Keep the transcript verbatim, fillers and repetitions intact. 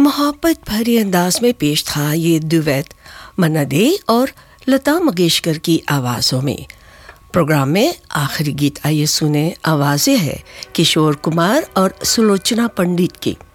मोहब्बत भरे अंदाज में पेश था ये दुएट मन्ना डे और लता मंगेशकर की आवाज़ों में। प्रोग्राम में आखिरी गीत आइए सुने, आवाज़ें हैं किशोर कुमार और सुलोचना पंडित की।